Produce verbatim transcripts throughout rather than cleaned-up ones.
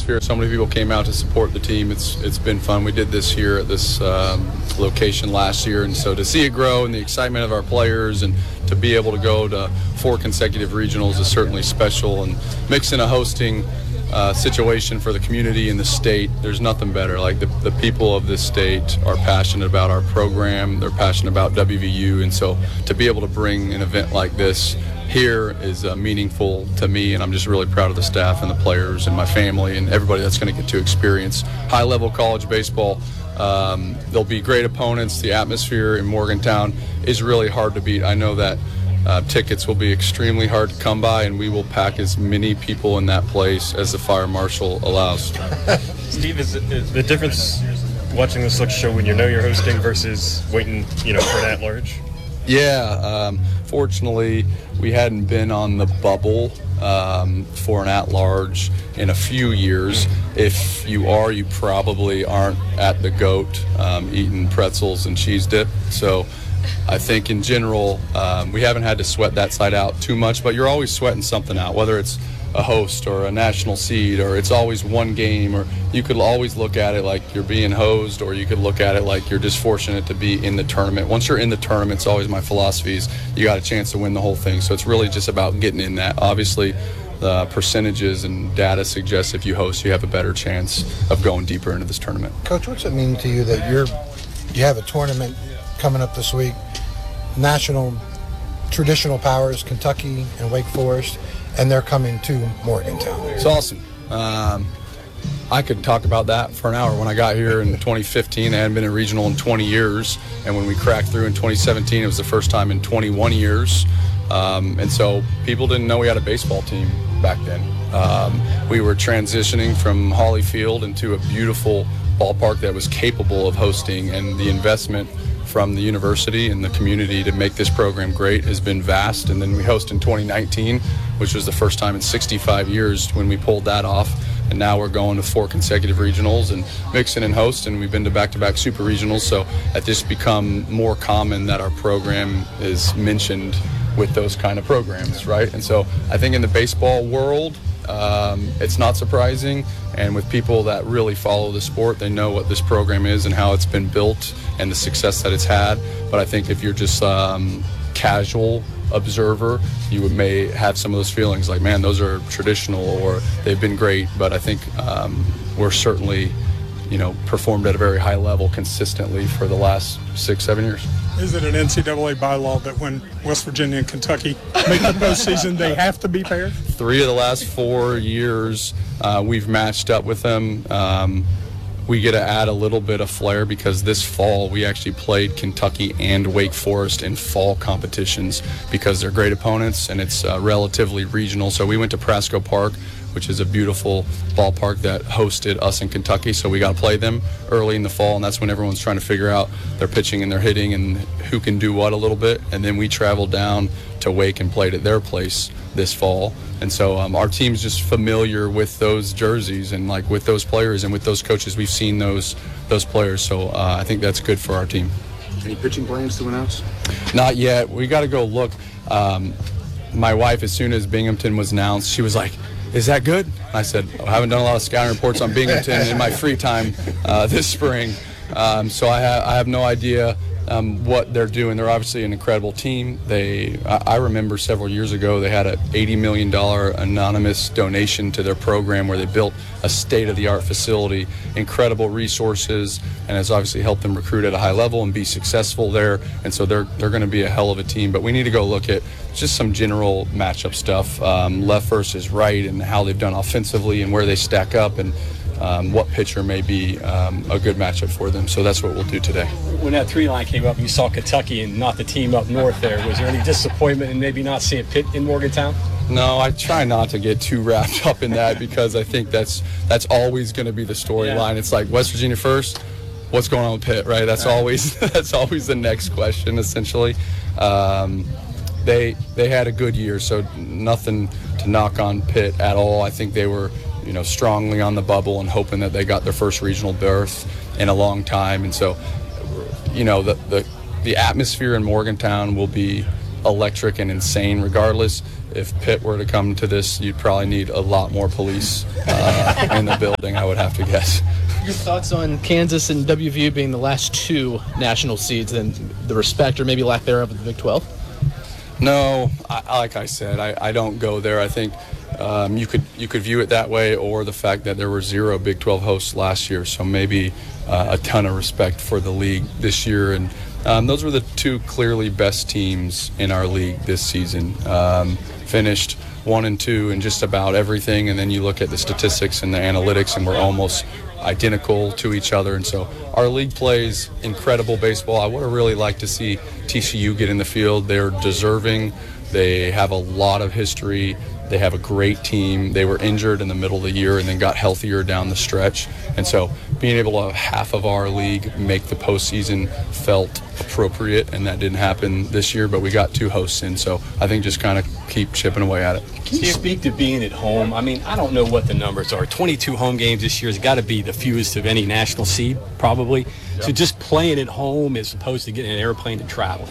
atmosphere. So many people came out to support the team. It's it's been fun. We did this here at this um, location last year, and so to see it grow and the excitement of our players and to be able to go to four consecutive regionals is certainly special. And mixing a hosting uh, situation for the community and the state, there's nothing better. Like the, the people of this state are passionate about our program. They're passionate about W V U, and so to be able to bring an event like this here is uh, meaningful to me, and I'm just really proud of the staff and the players and my family and everybody that's going to get to experience high-level college baseball. Um, there'll be great opponents. The atmosphere in Morgantown is really hard to beat. I know that uh, tickets will be extremely hard to come by, and we will pack as many people in that place as the fire marshal allows. Steve, is, is the difference watching this look show when you know you're hosting versus waiting, you know, for an at-large? Yeah, um, fortunately, we hadn't been on the bubble um, for an at-large in a few years. If you are, you probably aren't at the GOAT um, eating pretzels and cheese dip. So I think in general, um, we haven't had to sweat that side out too much, but you're always sweating something out, whether it's a host or a national seed, or it's always one game, or you could always look at it like you're being hosed, or you could look at it like you're just fortunate to be in the tournament. Once you're in the tournament, it's always my philosophy is you got a chance to win the whole thing. So it's really just about getting in that. Obviously, the percentages and data suggest if you host, you have a better chance of going deeper into this tournament. Coach, what's it mean to you that you're you have a tournament coming up this week, national traditional powers, Kentucky and Wake Forest, and they're coming to Morgantown? It's awesome. Um, I could talk about that for an hour. When I got here in twenty fifteen, I hadn't been a regional in twenty years, and when we cracked through in twenty seventeen, it was the first time in twenty-one years. Um, and so people didn't know we had a baseball team back then. Um, we were transitioning from Holly Field into a beautiful ballpark that was capable of hosting, and the investment from the university and the community to make this program great has been vast. And then we host in twenty nineteen, which was the first time in sixty-five years when we pulled that off. And now we're going to four consecutive regionals and mixing and host, and we've been to back-to-back super regionals. So it's just become more common that our program is mentioned with those kind of programs, right? And so I think in the baseball world, um, it's not surprising. And with people that really follow the sport, they know what this program is and how it's been built and the success that it's had. But I think if you're just um, casual observer, you may have some of those feelings like, man, those are traditional or they've been great. But I think um, we're certainly, you know, performed at a very high level consistently for the last six, seven years. Is it an N C double A bylaw that when West Virginia and Kentucky make the postseason, they have to be paired? Three of the last four years, uh, we've matched up with them. Um, we get to add a little bit of flair because this fall we actually played Kentucky and Wake Forest in fall competitions because they're great opponents and it's uh, relatively regional. So we went to Prasco Park, which is a beautiful ballpark that hosted us in Kentucky. So we got to play them early in the fall, and that's when everyone's trying to figure out their pitching and their hitting and who can do what a little bit. And then we traveled down to Wake and played at their place this fall. And so um, our team's just familiar with those jerseys and like with those players and with those coaches. We've seen those those players, so uh, I think that's good for our team. Any pitching plans to announce? Not yet. We got to go look. Um, my wife, as soon as Binghamton was announced, she was like, is that good? I said, I haven't done a lot of scouting reports on Binghamton in my free time uh, this spring. Um, so I, ha- I have no idea um, what they're doing. They're obviously an incredible team. They, I, I remember several years ago they had an eighty million dollars anonymous donation to their program where they built a state-of-the-art facility, incredible resources, and has obviously helped them recruit at a high level and be successful there. And so they're they're going to be a hell of a team. But we need to go look at just some general matchup stuff, um, left versus right, and how they've done offensively and where they stack up, and um, what pitcher may be um, a good matchup for them. So that's what we'll do today. When that three line came up and you saw Kentucky and not the team up north there, was there any disappointment in maybe not seeing Pitt in Morgantown? No, I try not to get too wrapped up in that because I think that's that's always going to be the storyline. Yeah. It's like West Virginia first, what's going on with Pitt, right? That's right. always that's always the next question, essentially. Um, they they had a good year, so nothing to knock on Pitt at all. I think they were, you know, strongly on the bubble and hoping that they got their first regional berth in a long time. And so, you know, the the, the atmosphere in Morgantown will be electric and insane regardless. if Pitt were to come to this, you'd probably need a lot more police uh, in the building, I would have to guess. Your thoughts on Kansas and W V U being the last two national seeds and the respect or maybe lack thereof of the Big twelve? No, I, like I said, I, I don't go there. I think um, you could you could view it that way, or the fact that there were zero Big twelve hosts last year, so maybe uh, a ton of respect for the league this year. And um, those were the two clearly best teams in our league this season. Um, finished one and two in just about everything, and then you look at the statistics and the analytics, and we're almost identical to each other. And so our league plays incredible baseball. I would have really liked to see T C U get in the field. They're deserving. They have a lot of history. They have a great team. They were injured in the middle of the year and then got healthier down the stretch. And so being able to have half of our league make the postseason felt appropriate, and that didn't happen this year, but we got two hosts in. So I think just kind of keep chipping away at it. Can you speak to being at home? I mean, I don't know what the numbers are. twenty-two home games this year has got to be the fewest of any national seed, probably. Yep. So just playing at home as opposed to getting an airplane to travel.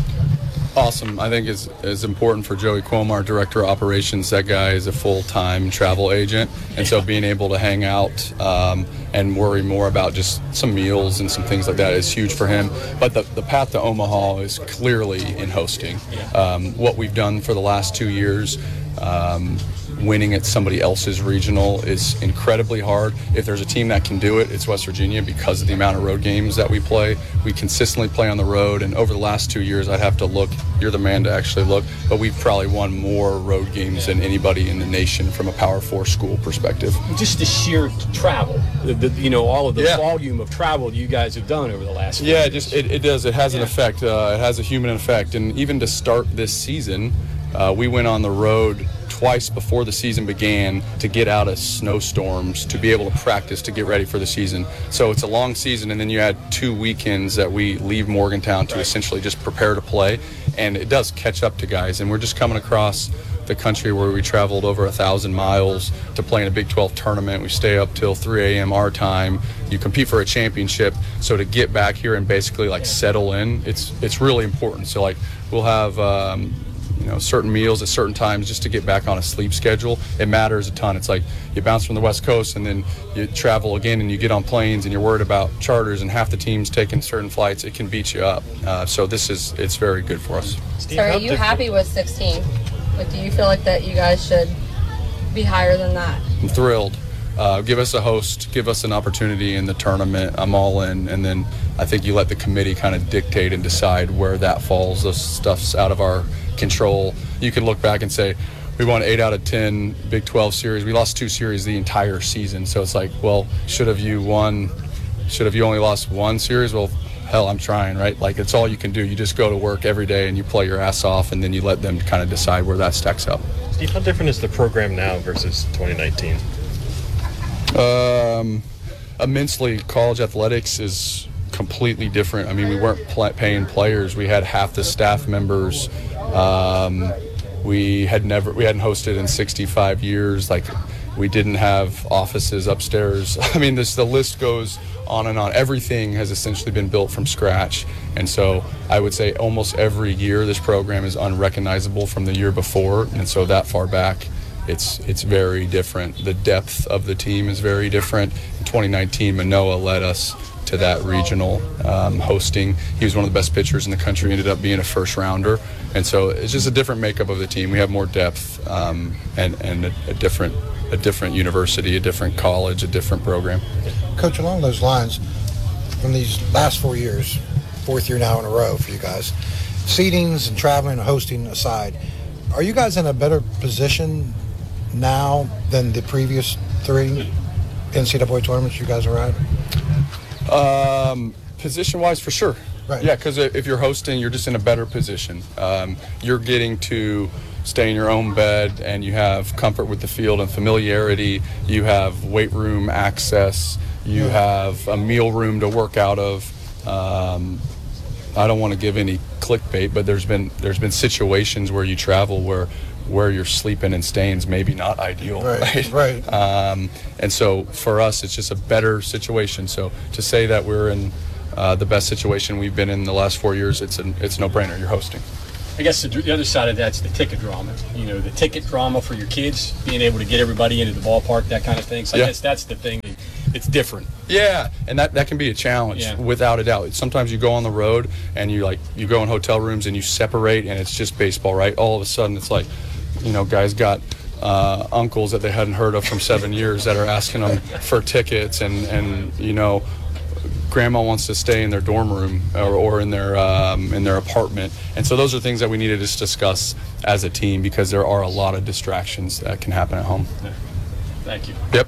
Awesome. I think it's, it's important for Joey Cuomo, our director of operations. That guy is a full-time travel agent, and so being able to hang out um, and worry more about just some meals and some things like that is huge for him. But the, the path to Omaha is clearly in hosting. Um, what we've done for the last two years, um, winning at somebody else's regional is incredibly hard. If there's a team that can do it, it's West Virginia, because of the amount of road games that we play. We consistently play on the road, and over the last two years, I'd have to look. You're the man to actually look, but we've probably won more road games than anybody in the nation from a Power Four school perspective. Just the sheer travel, the, the, you know, all of the yeah. volume of travel you guys have done over the last. Yeah, years. just it, it does. It has an yeah. effect. Uh, it has a human effect, and even to start this season, uh, we went on the road twice before the season began to get out of snowstorms, to be able to practice, to get ready for the season. So it's a long season, and then you add two weekends that we leave Morgantown to right. essentially just prepare to play, and it does catch up to guys. And we're just coming across the country where we traveled over a thousand miles to play in a Big twelve tournament. We stay up till three a.m. our time. You compete for a championship, so to get back here and basically like settle in, it's it's really important. So like we'll have um, you know, certain meals at certain times just to get back on a sleep schedule. It matters a ton. It's like you bounce from the West Coast and then you travel again and you get on planes and you're worried about charters and half the team's taking certain flights. It can beat you up. Uh, so this is, it's very good for us. So are you happy with sixteen? Like, do you feel like that you guys should be higher than that? I'm thrilled. Uh, give us a host, give us an opportunity in the tournament. I'm all in. And then I think you let the committee kind of dictate and decide where that falls. Those stuff's out of our control. You can look back and say, we won eight out of ten Big twelve series. We lost two series the entire season. So it's like, well, should have you won, should have you only lost one series? Well, hell, I'm trying, right? Like, it's all you can do. You just go to work every day and you play your ass off, and then you let them kind of decide where that stacks up. Steve, how different is the program now versus twenty nineteen? Um, immensely. College athletics is completely different. I mean, we weren't pl- paying players. We had half the staff members. Um, we had never, we hadn't hosted in sixty-five years. Like, we didn't have offices upstairs. I mean, this, the list goes on and on. Everything has essentially been built from scratch. And so I would say almost every year this program is unrecognizable from the year before. And so that far back, it's it's very different. The depth of the team is very different. In twenty nineteen, Manoah led us to that regional um, hosting. He was one of the best pitchers in the country, ended up being a first rounder. And so it's just a different makeup of the team. We have more depth um, and, and a, a different a different university, a different college, a different program. Coach, along those lines, from these last four years, fourth year now in a row for you guys, seedings and traveling and hosting aside, are you guys in a better position now than the previous three N C double A tournaments you guys were at? Um, position-wise, for sure. Right. Yeah, because if you're hosting, you're just in a better position. Um, you're getting to stay in your own bed, and you have comfort with the field and familiarity. You have weight room access. You have a meal room to work out of. Um, I don't want to give any clickbait, but there's been there's been situations where you travel where where you're sleeping and staying is maybe not ideal, right? Right. right. Um, and so for us, it's just a better situation. So to say that we're in uh, the best situation we've been in the last four years, it's a it's no brainer. You're hosting. I guess the, the other side of that's the ticket drama. You know, the ticket drama for your kids, being able to get everybody into the ballpark, that kind of thing. So Yeah. I guess that's the thing. It's different. Yeah, and that, that can be a challenge, Yeah. without a doubt. Sometimes you go on the road and you like you go in hotel rooms and you separate, and it's just baseball, right? All of a sudden, it's like, you know, guys got uh, uncles that they hadn't heard of from seven years that are asking them for tickets, and and you know, grandma wants to stay in their dorm room or, or in their um, in their apartment, and so those are things that we need to just discuss as a team, because there are a lot of distractions that can happen at home. Thank you. Yep.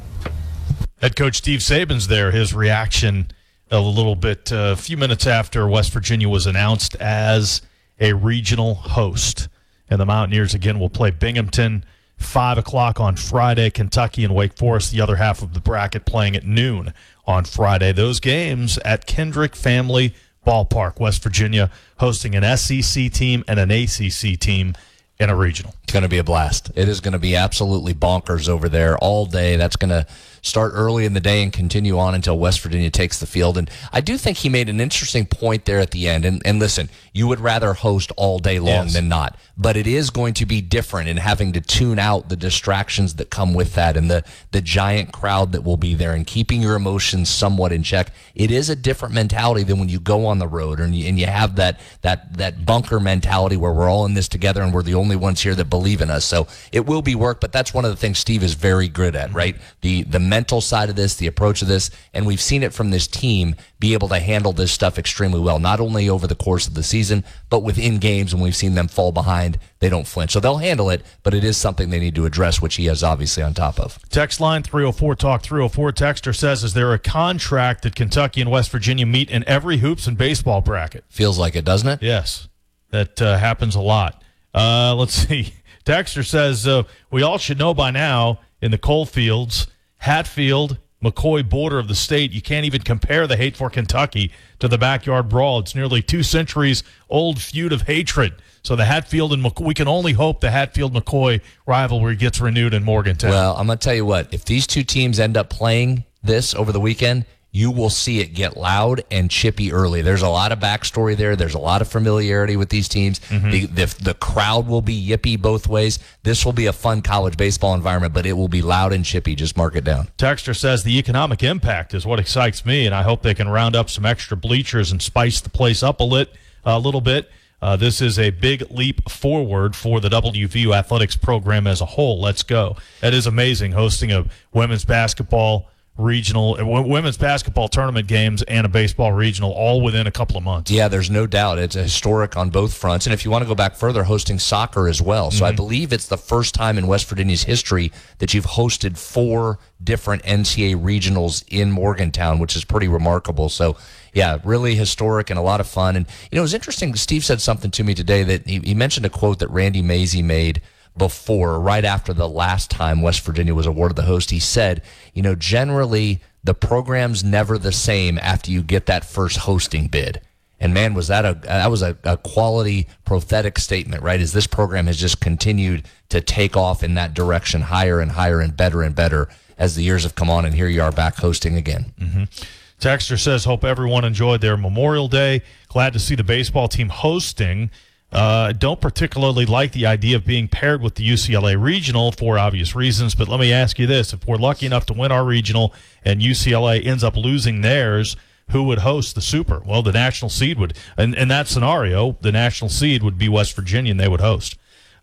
Head coach Steve Saban's there. His reaction a little bit, uh, a few minutes after West Virginia was announced as a regional host. And the Mountaineers, again, will play Binghamton, five o'clock on Friday, Kentucky and Wake Forest, the other half of the bracket playing at noon on Friday. Those games at Kendrick Family Ballpark, West Virginia, hosting an S E C team and an A C C team in a regional. It's going to be a blast. It is going to be absolutely bonkers over there all day. That's going to start early in the day and continue on until West Virginia takes the field. And I do think he made an interesting point there at the end. And, and listen, you would rather host all day long Yes. than not. But it is going to be different in having to tune out the distractions that come with that, and the, the giant crowd that will be there, and keeping your emotions somewhat in check. It is a different mentality than when you go on the road and you, and you have that, that, that bunker mentality where we're all in this together and we're the only ones here that believe in us. So it will be work, but that's one of the things Steve is very good at, right? The, the mental side of this, the approach of this, and we've seen it from this team be able to handle this stuff extremely well, not only over the course of the season, but within games when we've seen them fall behind, they don't flinch. So they'll handle it, but it is something they need to address, which he is obviously on top of. Text line three oh four talk three oh four. Texter says, is there a contract that Kentucky and West Virginia meet in every hoops and baseball bracket? Feels like it, doesn't it? Yes, that uh, happens a lot. Uh, let's see. Texter says, uh, we all should know by now, in the coal fields, Hatfield, McCoy border of the state, you can't even compare the hate for Kentucky to the backyard brawl. It's nearly two centuries old feud of hatred. So the Hatfield and McCoy, we can only hope the Hatfield-McCoy rivalry gets renewed in Morgantown. Well, I'm going to tell you what, if these two teams end up playing this over the weekend, you will see it get loud and chippy early. There's a lot of backstory there. There's a lot of familiarity with these teams. Mm-hmm. The, the the crowd will be yippy both ways. This will be a fun college baseball environment, but it will be loud and chippy. Just mark it down. Texter says the economic impact is what excites me, and I hope they can round up some extra bleachers and spice the place up a, lit, a little bit. Uh, this is a big leap forward for the W V U athletics program as a whole. Let's go. That is amazing, hosting a women's basketball regional, women's basketball tournament games and a baseball regional all within a couple of months. Yeah, there's no doubt. It's a historic on both fronts. And if you want to go back further, hosting soccer as well. So mm-hmm. I believe it's the first time in West Virginia's history that you've hosted four different N C A A regionals in Morgantown, which is pretty remarkable. So, yeah, really historic and a lot of fun. And, you know, it was interesting. Steve said something to me today that he, he mentioned a quote that Randy Mazey made before, right after the last time West Virginia was awarded the host. He said, you know, generally the program's never the same after you get that first hosting bid. And man, was that a that was a, a quality prophetic statement, right? As this program has just continued to take off in that direction, higher and higher and better and better as the years have come on, and here you are back hosting again. Mm-hmm. Texter says, hope everyone enjoyed their Memorial Day. Glad to see the baseball team hosting. Uh, don't particularly like the idea of being paired with the U C L A regional for obvious reasons, but let me ask you this. If we're lucky enough to win our regional and U C L A ends up losing theirs, who would host the Super? Well, the national seed would. In, in that scenario, the national seed would be West Virginia, and they would host.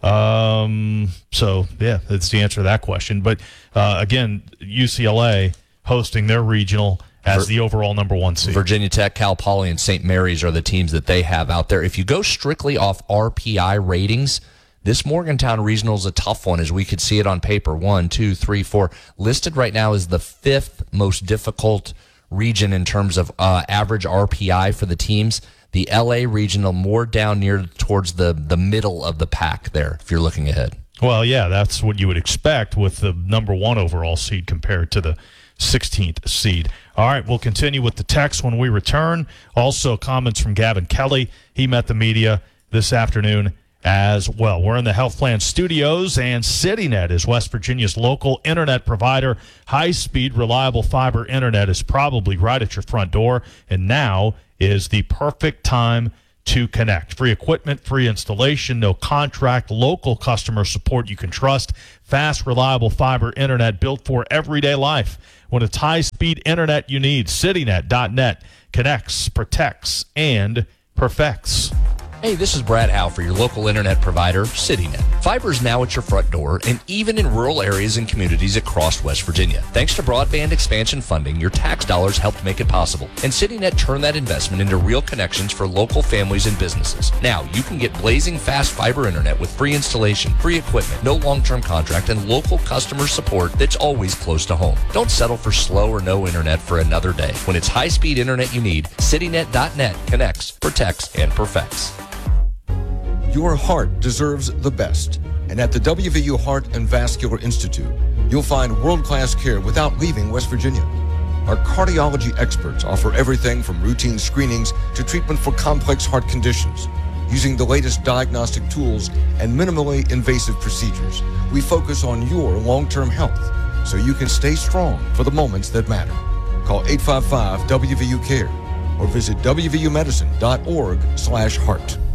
Um, so, yeah, that's the answer to that question. But, uh, again, U C L A hosting their regional as the overall number one seed. Virginia Tech, Cal Poly, and Saint Mary's are the teams that they have out there. If you go strictly off R P I ratings, this Morgantown regional is a tough one, as we could see it on paper. One, two, three, four. Listed right now as the fifth most difficult region in terms of uh, average R P I for the teams. The L A regional more down near towards the, the middle of the pack there, if you're looking ahead. Well, yeah, that's what you would expect with the number one overall seed compared to the sixteenth seed. All right, we'll continue with the text when we return. Also, comments from Gavin Kelly. He met the media this afternoon as well. We're in the Health Plan Studios, and CityNet is West Virginia's local internet provider. High-speed, reliable fiber internet is probably right at your front door, and now is the perfect time to connect. Free equipment, free installation, no contract, local customer support you can trust, fast, reliable fiber internet built for everyday life. When it's high-speed internet you need, CityNet dot net connects, protects, and perfects. Hey, this is Brad Howe for your local internet provider, CityNet. Fiber is now at your front door and even in rural areas and communities across West Virginia. Thanks to broadband expansion funding, your tax dollars helped make it possible. And CityNet turned that investment into real connections for local families and businesses. Now, you can get blazing fast fiber internet with free installation, free equipment, no long-term contract, and local customer support that's always close to home. Don't settle for slow or no internet for another day. When it's high-speed internet you need, CityNet dot net connects, protects, and perfects. Your heart deserves the best. And at the W V U Heart and Vascular Institute, you'll find world-class care without leaving West Virginia. Our cardiology experts offer everything from routine screenings to treatment for complex heart conditions. Using the latest diagnostic tools and minimally invasive procedures, we focus on your long-term health so you can stay strong for the moments that matter. Call eight five five W V U CARE or visit W V U medicine dot org slash heart.